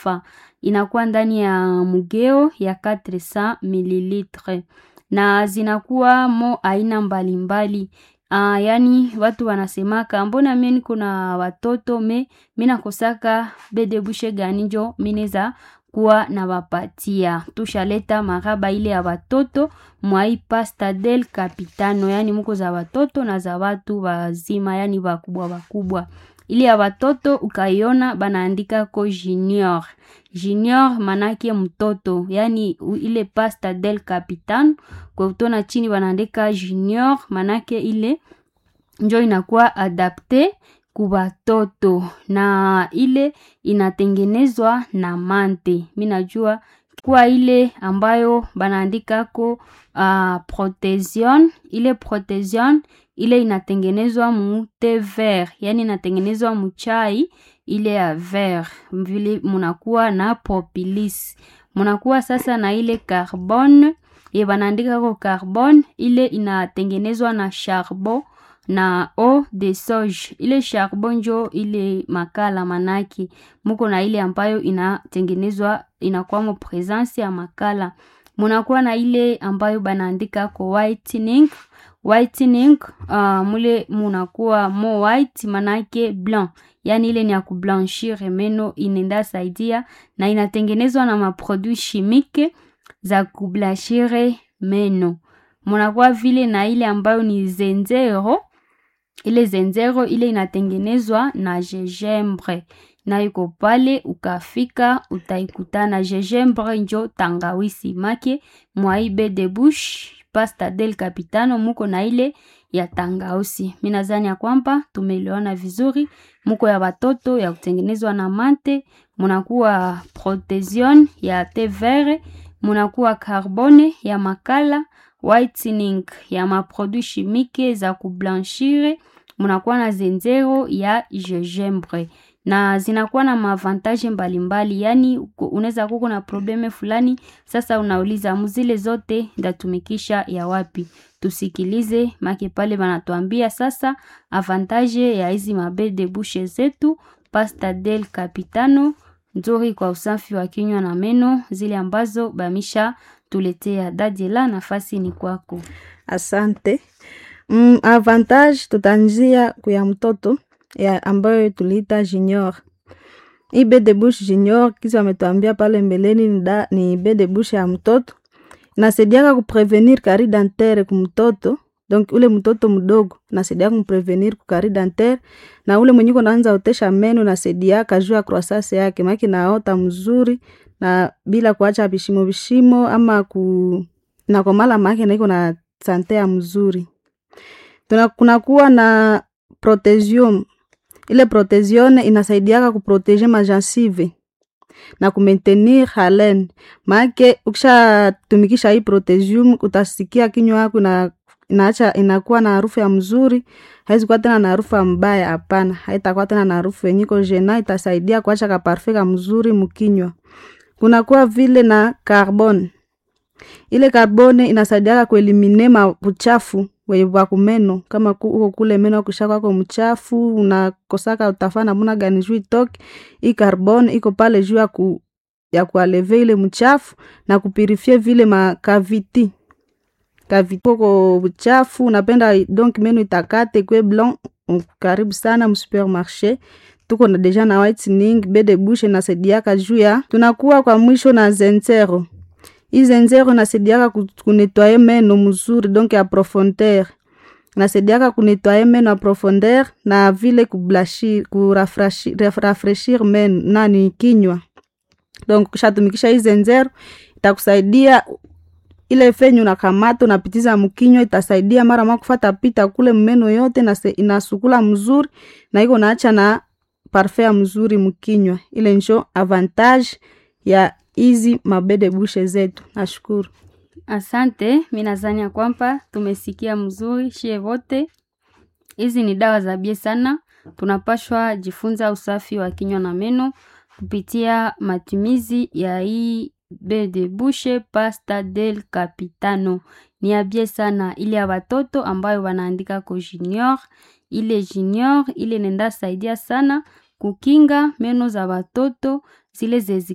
Alpha. Inakuwa ndani ya mugeo ya 400 ml. Na zinakuwa mo aina mbalimbali. Yani watu wanasemaka mbona mimi niko na watoto mimi nakosaka bain de bouche gani njo mineza kuwa na wapatia. Tushaleta maraba ile ya watoto mwai pasta del Capitano, yani muko za watoto na za watu wazima, yani wakubwa. Ile ya watoto ukaiona banaandika ko junior. Junior manake mtoto, yani ile pasta del Capitano kwa utona chini banaandika junior manake ile njo inakuwa adapte kubatoto, na ile inatengenezwa na mante. Mimi najua kwa ile ambayo banaandika ko protection, ile protection ile inatengenezwa mu thé vert, yani inatengenezwa mu chai ile ya vert. Vile munakuwa na propolis, munakuwa sasa na ile carbone, ye banaandika ko carbone, ile inatengenezwa na charbon na eau de soja. Ile charbon njo ile makala manaki. Muko na ile ambayo inatengenezwa inakuwa mo presence ya makala. Munakuwa na ile ambayo banaandika ko whitening. Whitening mule munakuwa mo white manake blanc. Yani ile ni ya kublanchir meno, inenda saidia na inatengenezwa na maproduit chimique za kublanchir meno. Munakuwa vile na ile ambayo ni zenzero. Ile zenzero ile inatengenezwa na gingembre. Na yuko pale ukafika utaikutana. Gingembre njo tangawisi make mwai bain de bouche pasta del Capitano muko na ile ya tangawisi. Mimi nadhani ya kwamba tumeelewana vizuri. Muko ya watoto ya kutengenezwa na mante, munakuwa protection ya thé vert, munakuwa carbone ya makala, whitening ya maproduit chimique za kublanchir, munakuwa na zenzero ya gingembre. Na zinakuwa na mavantage mbalimbali, yani unaweza kuko na probleme fulani, sasa unauliza muzile zote ndatumikisha ya wapi. Tusikilize make pale banatuambia sasa avantage ya hizi mabe de bouche zetu pasta del Capitano, nzuri kwa usafi wa kinywa na meno, zile ambazo bamisha tuletea. Dadila, nafasi ni kwako. Asante. Avantage tutanzia kuya mtoto ya ambayo tuliita junior. Hii bain de bouche junior kisa wametuambia pale mbeleni ni bain de bouche ya mtoto. Nasaidia kuprevenir carie dentaire kumtoto. Donc ule mtoto mdogo nasaidia kumprevenir carie dentaire, na ule mwenye anaanza otesha meno nasaidia kujua croissance yake, maki naota mzuri na bila kuacha bishimo ama na kwa mala maki na iko na sante ya mzuri. Kunakuwa na protection. Ile protection inasaidia kuproteger magencive na kumaintenir haleine. Maana ukisha tumikisha hii protection utasikia kinywa yako na inaacha inakuwa na harufu ya mzuri, haizi kuwa tena na harufu mbaya, hapana. Haitakuwa tena na harufu yenye iko jena, itasaidia kuacha ka parfum mzuri mkinywa. Kunakuwa vile na carbone. Ile carbone inasaidia kuelimine uchafu wa kumeno, kama uko kule meno kushaka kwa mchafu unakosaka utafana muna gani juu itoke, hii carbone iko pale juu ya kualeve ile mchafu na kupurifie vile makaviti kwa uchafu. Unapenda donc meno itakate kwe blanc, karibu sana msupermarché. Tuko na deja na whitening, bain de bouche na saidiaka juu ya. Tunakuwa kwa mwisho na zenzero. Hii zenzero nasaidiaka kunettoyer meno mzuri, donc ya profondeur. Nasaidiaka kunettoyer meno a profondeur na vile kurafreshir meno nani kinywa. Donc kushatumikisha hii zenzero itakusaidia ile fenyu na kamata unapitiza mkinywa, itasaidia mara mwa kufuata pita kule meno yote na inasukula mzuri na iko naacha na parfum mzuri mkinywa. Ile njo avantage ya hizi mabe de bouche zetu. Nashukuru. Asante. Mimi nadhani kwamba tumesikia mzuri shie wote. Hizi ni dawa za bie sana. Tunapashwa jifunza usafi wa kinywa na meno kupitia matumizi ya hii bain de bouche pasta del Capitano. Ni abie sana ile ya watoto ambayo wanaandika ko junior. Ile junior ile nenda saidia sana kukinga meno za watoto zile